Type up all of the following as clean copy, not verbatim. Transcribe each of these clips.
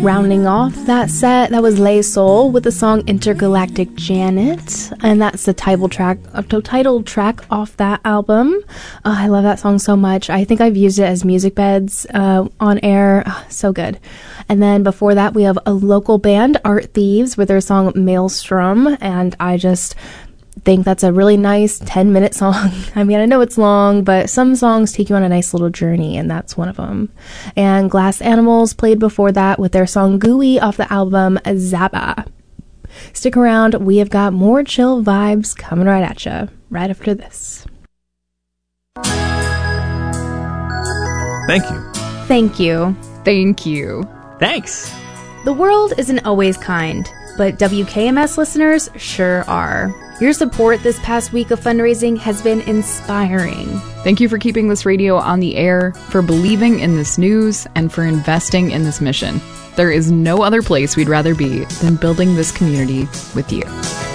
Rounding off that set, that was Lay Soul with the song Intergalactic Janet, and that's the title track off that album. I love that song so much. I think I've used it as music beds on air. So good. And then before that, we have a local band, Art Thieves, with their song Maelstrom, and I just think that's a really nice 10-minute song. I mean, I know it's long, but some songs take you on a nice little journey, and that's one of them. And Glass Animals played before that with their song Gooey off the album Zaba. Stick around, we have got more chill vibes coming right at you, right after this. Thank you. Thank you. Thank you. Thanks. The world isn't always kind, but WKMS listeners sure are. Your support this past week of fundraising has been inspiring. Thank you for keeping this radio on the air, for believing in this news, and for investing in this mission. There is no other place we'd rather be than building this community with you.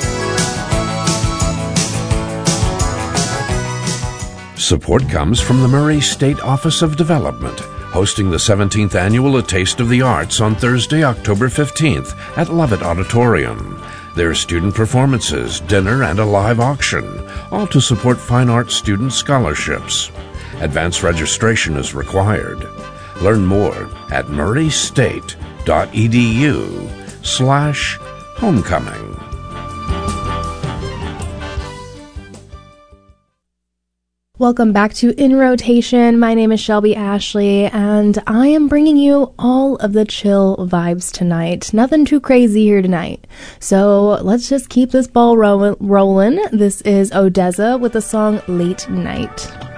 Support comes from the Murray State Office of Development, hosting the 17th annual A Taste of the Arts on Thursday, October 15th at Lovett Auditorium. There are student performances, dinner, and a live auction, all to support fine arts student scholarships. Advance registration is required. Learn more at murraystate.edu/homecoming. Welcome back to In Rotation. My name is Shelby Ashley, and I am bringing you all of the chill vibes tonight. Nothing too crazy here tonight. So let's just keep this ball rolling. This is Odessa with the song Late Night.